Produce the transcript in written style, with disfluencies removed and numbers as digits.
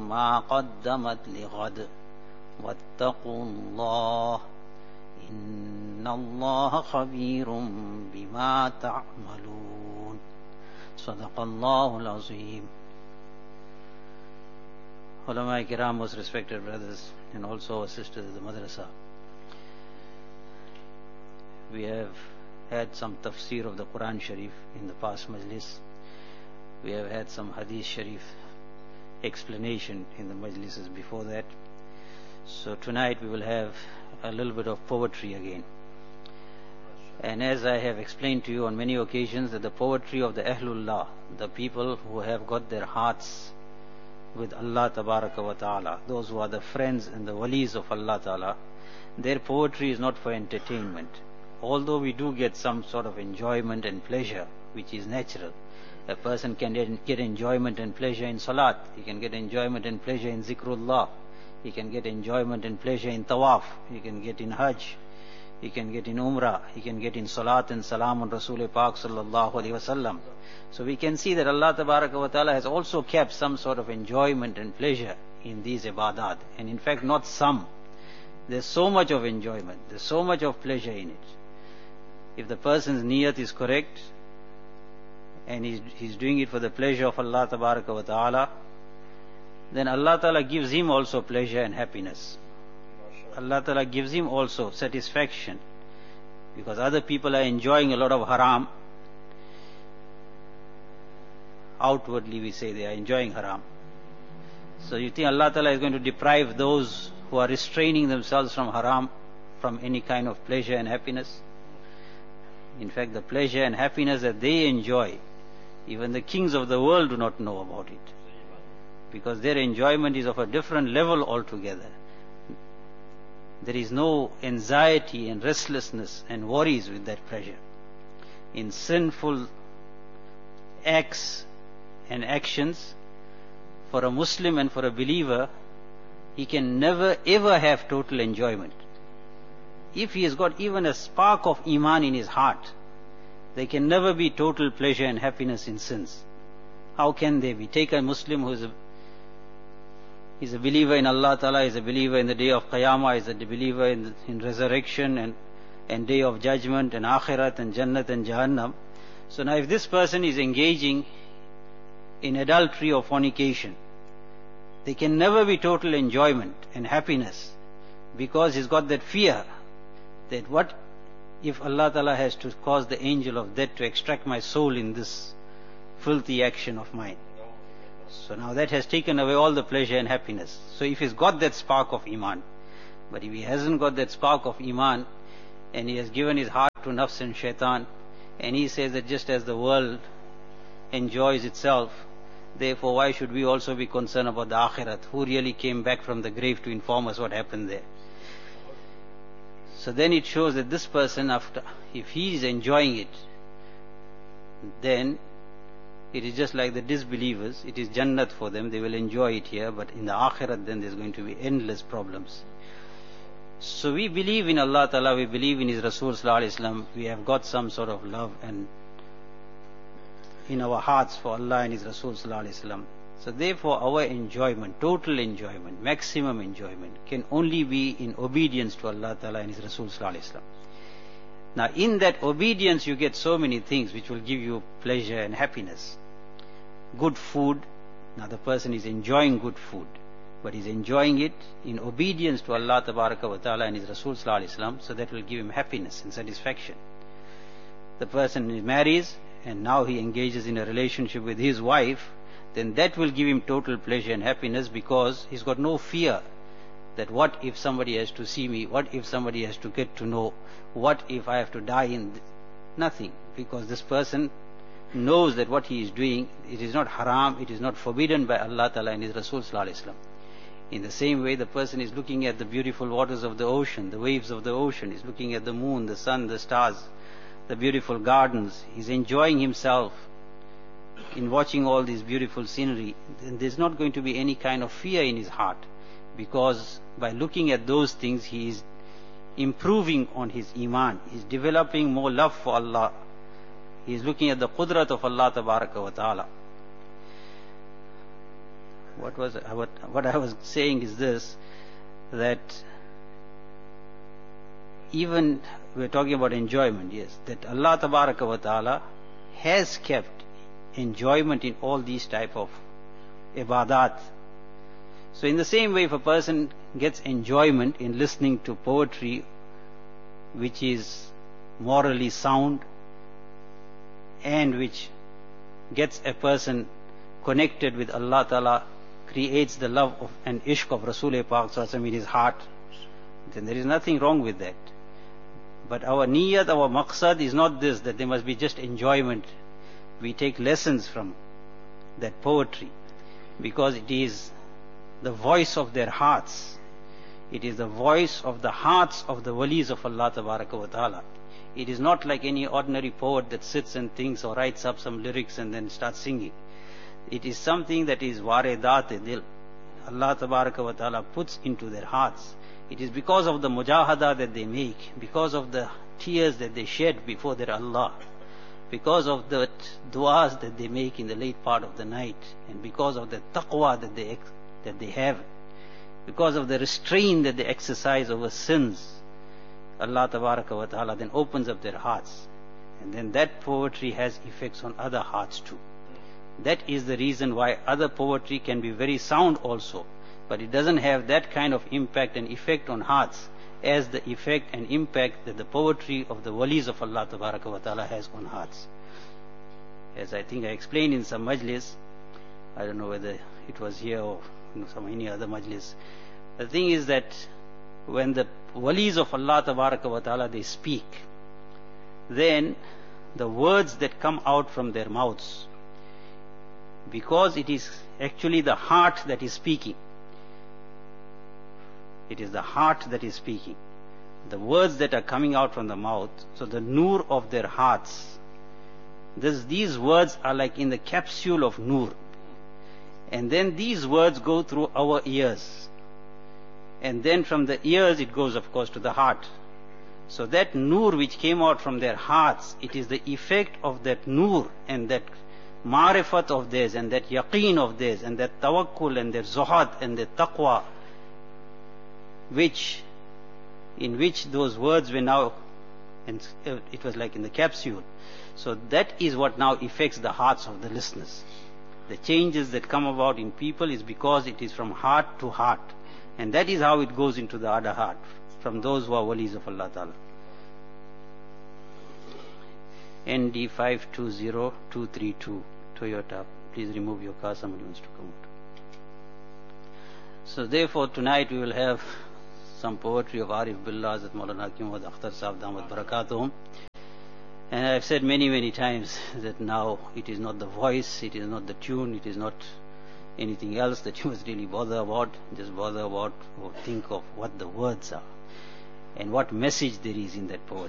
ما قدمت لغد واتقوا الله إن الله خبير بما تعملون. صدق الله العظيم. Ulama Kiram, most respected brothers, and also our sisters of the madrasa, we have had some tafsir of the Quran Sharif in the past majlis. We have had some Hadith Sharif explanation in the majlises before that. So tonight we will have a little bit of poetry again. And as I have explained to you on many occasions, that the poetry of the Ahlullah, the people who have got their hearts with Allah Tabaraka wa Ta'ala, those who are the friends and the walis of Allah Ta'ala, their poetry is not for entertainment. Although we do get some sort of enjoyment and pleasure, which is natural. A person can get enjoyment and pleasure in salat, he can get enjoyment and pleasure in zikrullah, he can get enjoyment and pleasure in tawaf, he can get in hajj, he can get in umrah, he can get in salat and salam on Rasul Pak sallallahu alaihi wasallam. So we can see that Allah Tabaraka wa Ta'ala has also kept some sort of enjoyment and pleasure in these ibadat. And in fact not some. There's so much of enjoyment, there's so much of pleasure in it. If the person's niyat is correct, and he's doing it for the pleasure of Allah Tabaraka wa Ta'ala, then Allah Ta'ala gives him also pleasure and happiness. Allah Ta'ala gives him also satisfaction. Because other people are enjoying a lot of haram. Outwardly we say they are enjoying haram. So you think Allah Ta'ala is going to deprive those who are restraining themselves from haram from any kind of pleasure and happiness? In fact, the pleasure and happiness that they enjoy, even the kings of the world do not know about it. Because their enjoyment is of a different level altogether. There is no anxiety and restlessness and worries with that pleasure. In sinful acts and actions, for a Muslim and for a believer, he can never ever have total enjoyment. If he has got even a spark of iman in his heart, there can never be total pleasure and happiness in sins. How can they be? Take a Muslim who is a believer in Allah Ta'ala, is a believer in the day of Qiyamah, is a believer in resurrection and day of judgment and Akhirat and Jannat and Jahannam. So now if this person is engaging in adultery or fornication, there can never be total enjoyment and happiness, because he's got that fear that what if Allah Ta'ala has to cause the angel of death to extract my soul in this filthy action of mine. So now that has taken away all the pleasure and happiness. So if he's got that spark of iman, but if he hasn't got that spark of iman, and he has given his heart to nafs and shaitan, and he says that just as the world enjoys itself, therefore why should we also be concerned about the akhirat? Who really came back from the grave to inform us what happened there? So then it shows that this person, if he is enjoying it, then it is just like the disbelievers. It is Jannat for them, they will enjoy it here, but in the Akhirat then there's going to be endless problems. So we believe in Allah Ta'ala, we believe in His Rasul Sallallahu Alaihi Wasallam, we have got some sort of love and in our hearts for Allah and His Rasul Sallallahu Alaihi Wasallam. So therefore our enjoyment, total enjoyment, maximum enjoyment can only be in obedience to Allah Ta'ala and His Rasul Sallallahu Alaihi Wasallam. Now in that obedience you get so many things which will give you pleasure and happiness. Good food, now the person is enjoying good food, but he's enjoying it in obedience to Allah Tabaraka wa Ta'ala and His Rasul Sallallahu Alaihi Wasallam, so that will give him happiness and satisfaction. The person marries and now he engages in a relationship with his wife, then that will give him total pleasure and happiness, because he's got no fear that what if somebody has to see me, what if somebody has to get to know, what if I have to die in nothing, because this person knows that what he is doing, it is not haram, it is not forbidden by Allah Ta'ala and His Rasul Sallallahu Alaihi Wasallam. In the same way, the person is looking at the beautiful waters of the ocean, the waves of the ocean, is looking at the moon, the sun, the stars, the beautiful gardens, he's enjoying himself in watching all this beautiful scenery. Then there's not going to be any kind of fear in his heart, because by looking at those things he is improving on his iman, he is developing more love for Allah, he is looking at the qudrat of Allah Tabaraka wa Ta'ala. what I was saying is this, that even we're talking about enjoyment, yes, that Allah Tabaraka wa Ta'ala has kept enjoyment in all these type of ibadat. So in the same way, if a person gets enjoyment in listening to poetry which is morally sound and which gets a person connected with Allah Ta'ala, creates the love of and ishq of Rasul Pak Sallallahu Alaihi Wasallam in his heart, then there is nothing wrong with that. But our niyat, our maqsad is not this, that there must be just enjoyment. We take lessons from that poetry because it is the voice of their hearts. It is the voice of the hearts of the walis of Allah Tabaraka wa Ta'ala. It is not like any ordinary poet that sits and thinks or writes up some lyrics and then starts singing. It is something that is waredat-e-dil. Allah Tabaraka wa Ta'ala puts into their hearts. It is because of the mujahada that they make, because of the tears that they shed before their Allah, because of the du'as that they make in the late part of the night, and because of the taqwa that they have, because of the restraint that they exercise over sins, Allah Tabaraka wa Ta'ala then opens up their hearts. And then that poetry has effects on other hearts too. That is the reason why other poetry can be very sound also, but it doesn't have that kind of impact and effect on hearts as the effect and impact that the poetry of the walis of Allah Tabaraka wa Ta'ala has on hearts. As I think I explained in some majlis, I don't know whether it was here or some any other majlis, the thing is that when the walis of Allah Tabaraka wa Ta'ala they speak, then the words that come out from their mouths, because it is actually the heart that is speaking. It is the heart that is speaking. The words that are coming out from the mouth, so the nur of their hearts, these words are like in the capsule of nur. And then these words go through our ears. And then from the ears it goes, of course, to the heart. So that nur which came out from their hearts, it is the effect of that nur and that ma'rifat of theirs and that yaqeen of theirs and that tawakkul and their zuhad and their taqwa, in which those words were now, and it was like in the capsule. So that is what now affects the hearts of the listeners. The changes that come about in people is because it is from heart to heart. And that is how it goes into the other heart, from those who are walis of Allah Ta'ala. ND520232, Toyota. Please remove your car, somebody wants to come out. So therefore tonight we will have some poetry of Arif Billah, Hazrat Maulana Hakim Muhammad Akhtar Sahib Damat Barakatuhum. And I've said many times that now it is not the voice, it is not the tune, it is not anything else that you must really bother about. Just bother about or think of what the words are and what message there is in that poetry.